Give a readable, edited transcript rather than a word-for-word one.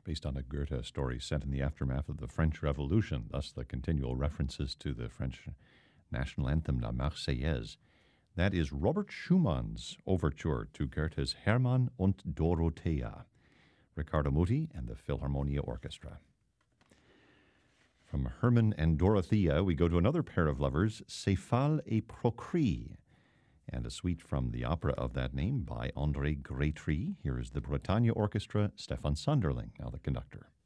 based on a Goethe story set in the aftermath of the French Revolution, thus the continual references to the French national anthem, La Marseillaise. That is Robert Schumann's overture to Goethe's Hermann und Dorothea, Riccardo Muti and the Philharmonia Orchestra. From Hermann and Dorothea, we go to another pair of lovers, Céphale et Procris, and a suite from the opera of that name by André Grétry. Here is the Bretagne Orchestra, Stefan Sonderling, now the conductor.